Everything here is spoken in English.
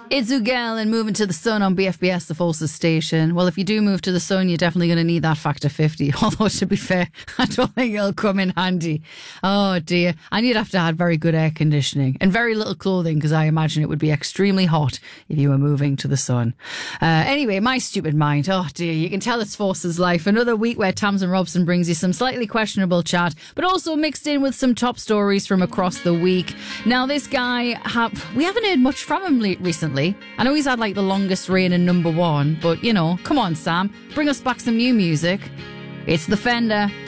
It's Ugel and Moving to the Sun on BFBS, the Forces station. Well, if you do move to the sun, you're definitely going to need that factor 50. Although, to be fair, I don't think it'll come in handy. Oh, dear. And you'd have to have very good air conditioning and very little clothing, because I imagine it would be extremely hot if you were moving to the sun. Anyway, my stupid mind. Oh, dear. You can tell it's Forces life. Another week where Tamsin Robson brings you some slightly questionable chat, but also mixed in with some top stories from across the week. Now, this guy, we haven't heard much from him recently. I know he's had like the longest reign in number one, but you know, come on, Sam, bring us back some new music. It's The Fender.